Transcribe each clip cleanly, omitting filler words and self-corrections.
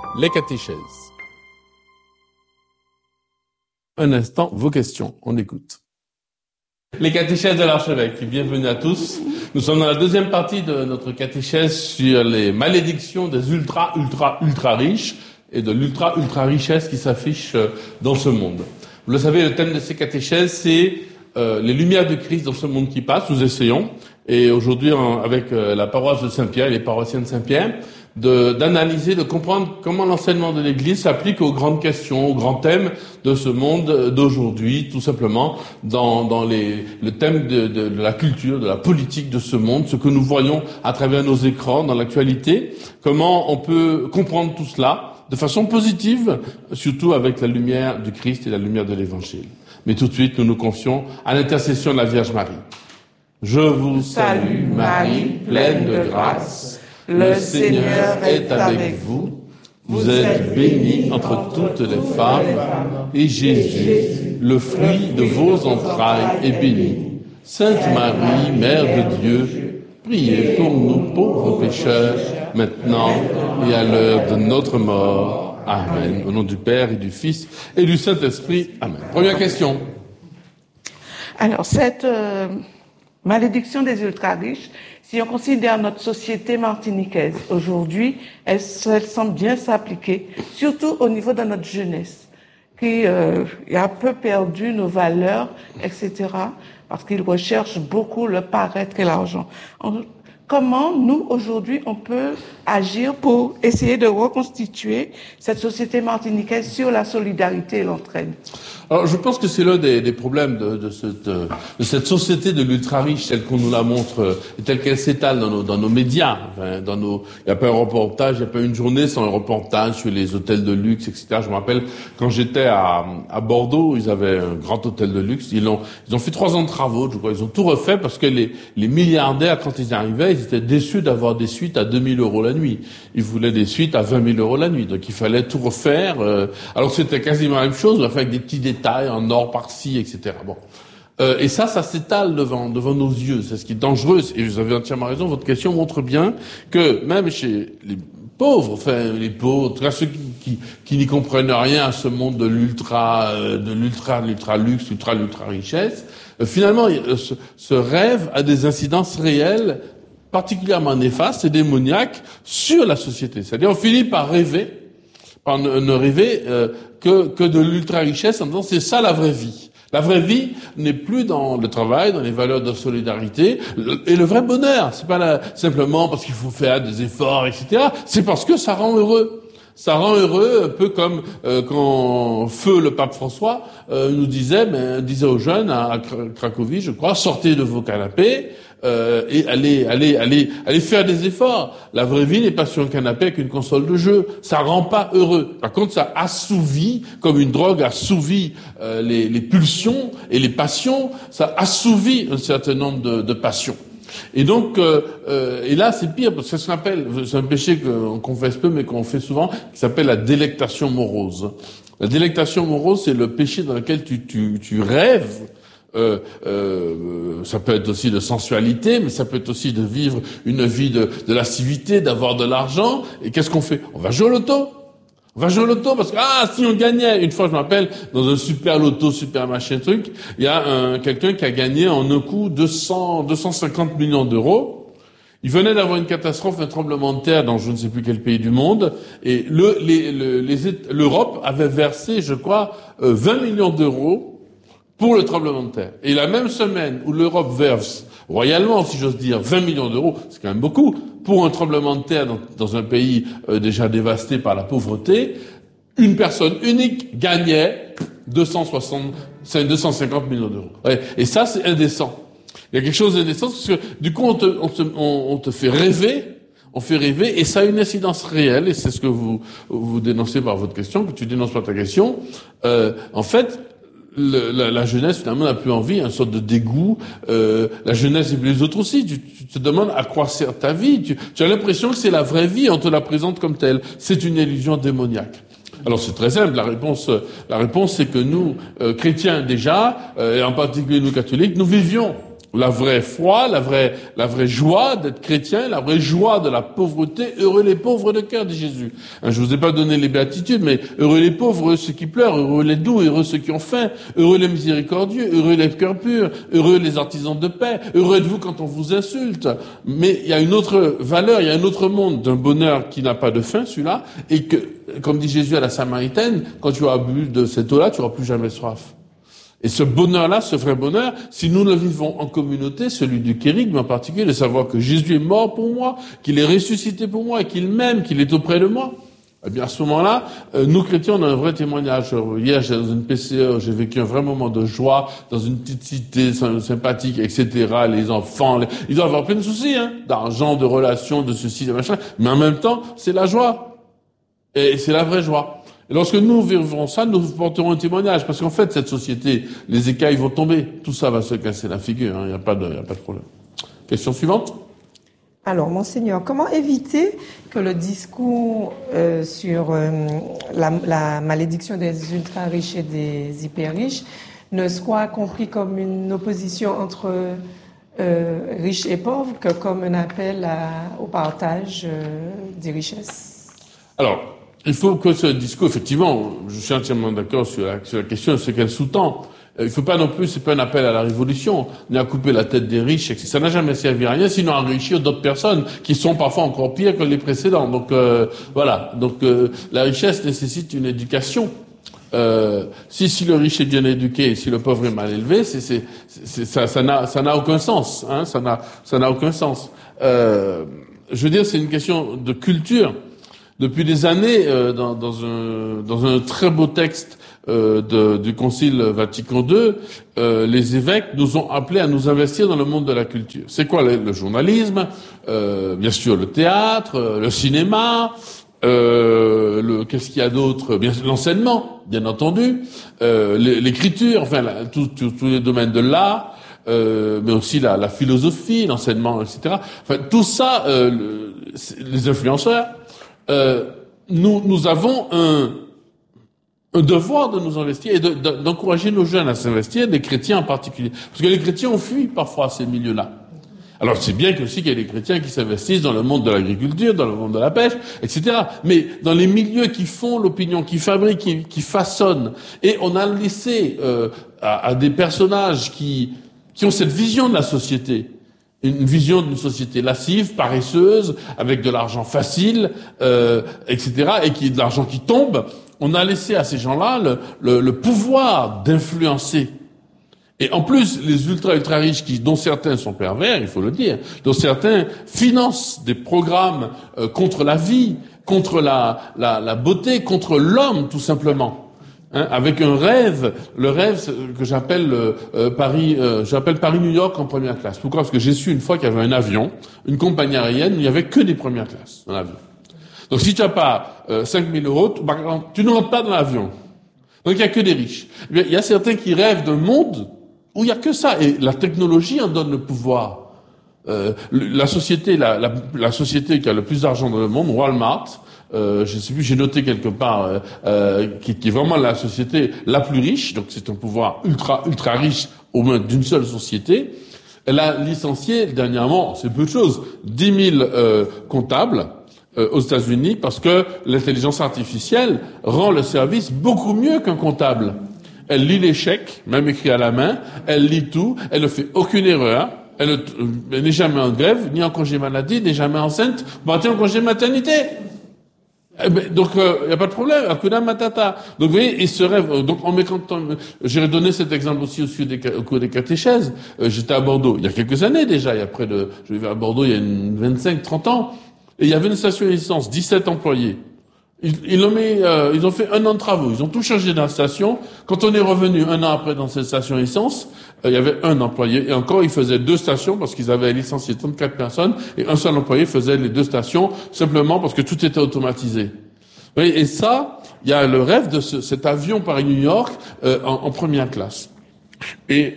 Les catéchèses. Un instant, vos questions, on écoute. Les catéchèses de l'archevêque, bienvenue à tous. Nous sommes dans la deuxième partie de notre catéchèse sur les malédictions des ultra riches et de l'ultra richesse qui s'affiche dans ce monde. Vous le savez, le thème de ces catéchèses, c'est les lumières du Christ dans ce monde qui passe. Nous essayons, et aujourd'hui avec la paroisse de Saint-Pierre et les paroissiens de Saint-Pierre, d'analyser, de comprendre comment l'enseignement de l'Église s'applique aux grandes questions, aux grands thèmes de ce monde d'aujourd'hui, tout simplement dans le thème de la culture, de la politique de ce monde, ce que nous voyons à travers nos écrans, dans l'actualité, comment on peut comprendre tout cela de façon positive, surtout avec la lumière du Christ et la lumière de l'Évangile. Mais tout de suite, nous nous confions à l'intercession de la Vierge Marie. Je vous salue Marie, pleine de grâce. Le Seigneur est avec vous. Vous êtes bénie entre toutes les femmes, et Jésus, le fruit de vos entrailles, est béni. Sainte Marie, Mère de Dieu, priez pour nous pauvres pécheurs, maintenant et à l'heure de notre mort. Amen. Au nom du Père et du Fils et du Saint-Esprit. Amen. Première question. Alors, cette malédiction des ultra-riches, si on considère notre société martiniquaise aujourd'hui, elle semble bien s'appliquer, surtout au niveau de notre jeunesse, qui a un peu perdu nos valeurs, etc., parce qu'ils recherchent beaucoup le paraître et l'argent. Comment, nous, aujourd'hui, on peut agir pour essayer de reconstituer cette société martiniquaise sur la solidarité et l'entraide? Alors, je pense que c'est l'un des problèmes de cette société de l'ultra-riche, telle qu'on nous la montre, et telle qu'elle s'étale dans nos médias. Enfin, il n'y a pas un reportage, il n'y a pas une journée sans un reportage sur les hôtels de luxe, etc. Je me rappelle, quand j'étais à Bordeaux, ils avaient un grand hôtel de luxe. Ils ont fait 3 ans de travaux, je crois. Ils ont tout refait parce que les milliardaires, quand ils arrivaient, ils étaient déçus d'avoir des suites à 2 000 € la nuit. Ils voulaient des suites à 20 000 € la nuit. Donc, il fallait tout refaire. Alors, c'était quasiment la même chose, mais avec des petits détails en or par-ci, etc. Bon. Et ça s'étale devant nos yeux. C'est ce qui est dangereux. Et vous avez entièrement raison. Votre question montre bien que même chez les pauvres, en tout cas ceux qui n'y comprennent rien à ce monde de l'ultra luxe, l'ultra richesse, finalement, ce rêve a des incidences réelles particulièrement néfastes et démoniaques sur la société. C'est-à-dire, on finit par rêver, par ne rêver que de l'ultra-richesse en disant c'est ça la vraie vie. La vraie vie n'est plus dans le travail, dans les valeurs de solidarité, et le vrai bonheur. C'est pas simplement parce qu'il faut faire des efforts, etc. C'est parce que ça rend heureux. Ça rend heureux, un peu comme quand Feu, le pape François, nous disait aux jeunes à Cracovie, je crois, sortez de vos canapés, et allez faire des efforts. La vraie vie n'est pas sur un canapé avec une console de jeu. Ça rend pas heureux. Par contre, ça assouvit, comme une drogue assouvit les pulsions et les passions. Ça assouvit un certain nombre de passions. Et donc, et là, c'est pire, parce que c'est un péché qu'on confesse peu, mais qu'on fait souvent, qui s'appelle la délectation morose. La délectation morose, c'est le péché dans lequel tu rêves. Ça peut être aussi de sensualité, mais ça peut être aussi de vivre une vie de lascivité, d'avoir de l'argent. Et qu'est-ce qu'on fait? On va jouer au loto. On va jouer au loto parce que, si on gagnait, une fois, je me rappelle, dans un super loto, super machin truc, il y a quelqu'un qui a gagné en un coup 250 millions d'euros. Il venait d'avoir une catastrophe, un tremblement de terre dans je ne sais plus quel pays du monde, et l'Europe avait versé, je crois, 20 millions d'euros pour le tremblement de terre. Et la même semaine où l'Europe verse royalement, si j'ose dire, 20 millions d'euros, c'est quand même beaucoup, pour un tremblement de terre dans un pays déjà dévasté par la pauvreté, une personne unique gagnait 250 millions d'euros. Ouais. Et ça, c'est indécent. Il y a quelque chose d'indécent, parce que du coup, on te fait rêver, et ça a une incidence réelle, et c'est ce que vous dénoncez par votre question, que tu dénonces par ta question. En fait, la jeunesse finalement n'a plus envie, une sorte de dégoût. La jeunesse et les autres aussi. Tu te demandes à quoi sert ta vie. Tu as l'impression que c'est la vraie vie, on te la présente comme telle. C'est une illusion démoniaque. Alors c'est très simple. La réponse c'est que nous, chrétiens déjà, et en particulier nous catholiques, nous vivions la vraie foi, la vraie joie d'être chrétien, la vraie joie de la pauvreté. Heureux les pauvres de cœur, dit Jésus. Je vous ai pas donné les béatitudes, mais heureux les pauvres, heureux ceux qui pleurent, heureux les doux, heureux ceux qui ont faim, heureux les miséricordieux, heureux les cœurs purs, heureux les artisans de paix, heureux êtes-vous quand on vous insulte. Mais il y a une autre valeur, il y a un autre monde d'un bonheur qui n'a pas de fin, celui-là, et que, comme dit Jésus à la Samaritaine, quand tu auras bu de cette eau-là, tu n'auras plus jamais soif. Et ce bonheur-là, ce vrai bonheur, si nous le vivons en communauté, celui du kérigme en particulier, de savoir que Jésus est mort pour moi, qu'il est ressuscité pour moi et qu'il m'aime, qu'il est auprès de moi, eh bien à ce moment-là, nous chrétiens, on a un vrai témoignage. Hier, j'étais dans une PCE, j'ai vécu un vrai moment de joie, dans une petite cité sympathique, etc. Les enfants, ils doivent avoir plein de soucis, d'argent, de relations, de ceci, de machin, mais en même temps, c'est la joie. Et c'est la vraie joie. Et lorsque nous vivrons ça, nous porterons un témoignage. Parce qu'en fait, cette société, les écailles vont tomber. Tout ça va se casser la figure. Il n'y a pas de problème. Question suivante. Alors, Monseigneur, comment éviter que le discours sur la malédiction des ultra-riches et des hyper-riches ne soit compris comme une opposition entre riches et pauvres que comme un appel au partage des richesses? Alors, il faut que ce discours, effectivement, je suis entièrement d'accord sur la question, ce qu'elle sous-tend. Il faut pas non plus, c'est pas un appel à la révolution, ni à couper la tête des riches, etc. Ça n'a jamais servi à rien, sinon à enrichir d'autres personnes qui sont parfois encore pires que les précédents. Donc voilà. Donc la richesse nécessite une éducation. Si le riche est bien éduqué, et si le pauvre est mal élevé, ça n'a aucun sens. Ça n'a aucun sens. Je veux dire, c'est une question de culture. Depuis des années, dans un très beau texte du Concile Vatican II, les évêques nous ont appelés à nous investir dans le monde de la culture. C'est quoi le journalisme, bien sûr le théâtre, le cinéma, qu'est-ce qu'il y a d'autre? Bien l'enseignement, bien entendu, l'écriture, enfin tous les domaines de l'art. Mais aussi la philosophie, l'enseignement, etc. Enfin tout ça, les influenceurs. Nous avons un devoir de nous investir et d'encourager nos jeunes à s'investir, des chrétiens en particulier. Parce que les chrétiens ont fui parfois ces milieux-là. Alors c'est bien aussi qu'il y ait des chrétiens qui s'investissent dans le monde de l'agriculture, dans le monde de la pêche, etc. Mais dans les milieux qui font l'opinion, qui fabriquent, qui façonnent. Et on a laissé à des personnages qui ont cette vision de la société, une vision d'une société lascive, paresseuse, avec de l'argent facile, etc., et qui est de l'argent qui tombe. On a laissé à ces gens-là le pouvoir d'influencer. Et en plus, les ultra riches, dont certains sont pervers, il faut le dire, dont certains financent des programmes contre la vie, contre la beauté, contre l'homme, tout simplement. Avec un rêve, le rêve que j'appelle Paris-New York en première classe. Pourquoi? Parce que j'ai su une fois qu'il y avait un avion, une compagnie aérienne, où il n'y avait que des premières classes dans l'avion. Donc si tu n'as pas 5 000 euros, tu ne rentres pas dans l'avion. Donc il n'y a que des riches. Eh bien, il y a certains qui rêvent d'un monde où il n'y a que ça. Et la technologie en donne le pouvoir. La société qui a le plus d'argent dans le monde, Walmart, je sais plus, j'ai noté quelque part, qui est vraiment la société la plus riche, donc c'est un pouvoir ultra riche au moins d'une seule société. Elle a licencié dernièrement, c'est peu de choses, 10 000 comptables aux États-Unis parce que l'intelligence artificielle rend le service beaucoup mieux qu'un comptable. Elle lit les chèques, même écrits à la main, elle lit tout, elle ne fait aucune erreur. Elle n'est jamais en grève, ni en congé maladie, n'est jamais enceinte, partir en congé maternité. Donc, il n'y a pas de problème. Hakuna Matata. Donc, vous voyez, et ce rêve, donc, j'ai donné cet exemple aussi au cours des catéchèses. J'étais à Bordeaux, il y a quelques années déjà, je vivais à Bordeaux il y a 25-30 ans. Et il y avait une station d'essence, 17 employés. Ils ont fait 1 an de travaux. Ils ont tout changé dans la station. Quand on est revenu 1 an après dans cette station essence, il y avait 1 employé. Et encore, ils faisaient 2 stations parce qu'ils avaient licencié 34 personnes. Et un seul employé faisait les 2 stations simplement parce que tout était automatisé. Oui, et ça, il y a le rêve de cet avion Paris-New York en première classe. Et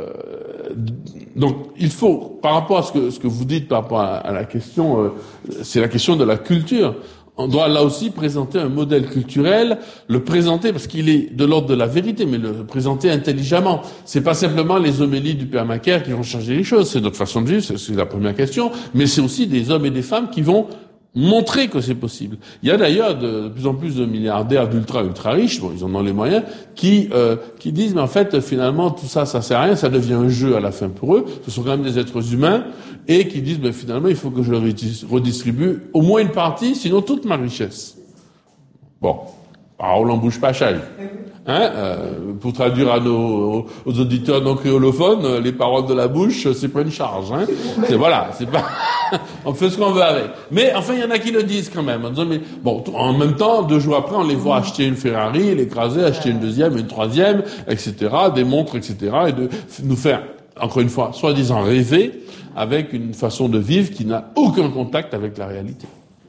donc, il faut, par rapport à ce que vous dites, par rapport à la question, c'est la question de la culture. on doit là aussi présenter un modèle culturel, le présenter parce qu'il est de l'ordre de la vérité, mais le présenter intelligemment. C'est pas simplement les homélies du Père Macaire qui vont changer les choses, c'est notre façon de vivre, c'est la première question, mais c'est aussi des hommes et des femmes qui vont montrer que c'est possible. Il y a d'ailleurs de plus en plus de milliardaires ultra riches, bon, ils en ont les moyens, qui disent, mais en fait, finalement, tout ça, ça sert à rien, ça devient un jeu à la fin pour eux. Ce sont quand même des êtres humains, et qui disent, mais finalement, il faut que je redistribue au moins une partie, sinon toute ma richesse. Bon. Parole en bouche pas chaille. Pour traduire à aux auditeurs non créolophones, les paroles de la bouche, c'est pas une charge, c'est pas, on fait ce qu'on veut avec. Mais, enfin, il y en a qui le disent quand même, en disant, mais, bon, en même temps, 2 jours après, on les voit acheter une Ferrari, l'écraser, acheter une deuxième, une troisième, etc., des montres, etc., et de nous faire, encore une fois, soi-disant rêver avec une façon de vivre qui n'a aucun contact avec la réalité.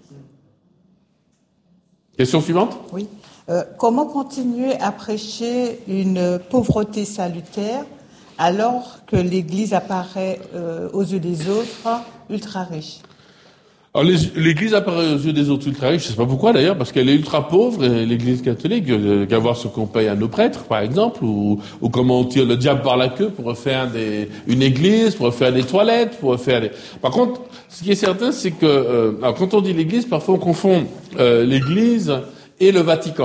Question suivante? Oui. Comment continuer à prêcher une pauvreté salutaire alors que l'Église apparaît aux yeux des autres ultra riche? Alors l'Église apparaît aux yeux des autres ultra riches, je sais pas pourquoi d'ailleurs, parce qu'elle est ultra pauvre, l'Église catholique, qu'à voir ce qu'on paye à nos prêtres, par exemple, ou comment on tire le diable par la queue pour refaire une église, pour refaire des toilettes, pour refaire des... Par contre, ce qui est certain, c'est que alors quand on dit l'Église, parfois on confond l'Église et le Vatican.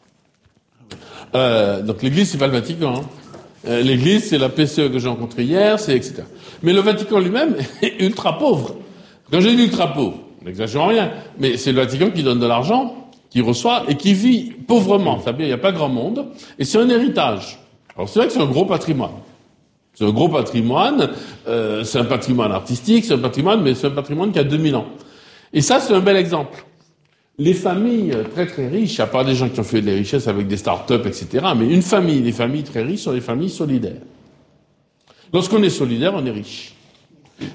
Donc l'Église, c'est pas le Vatican. L'Église, c'est la PCE que j'ai rencontrée hier, c'est etc. Mais le Vatican lui-même est ultra pauvre. Quand j'ai dit ultra pauvre, n'exagérons rien, mais c'est le Vatican qui donne de l'argent, qui reçoit et qui vit pauvrement. C'est-à-dire, il n'y a pas grand monde, et c'est un héritage. Alors c'est vrai que c'est un gros patrimoine. C'est un gros patrimoine, c'est un patrimoine artistique, c'est un patrimoine, mais c'est un patrimoine qui a 2000 ans. Et ça, c'est un bel exemple. Les familles très très riches, à part des gens qui ont fait des richesses avec des start-up, etc., mais les familles très riches sont des familles solidaires. Lorsqu'on est solidaire, on est riche.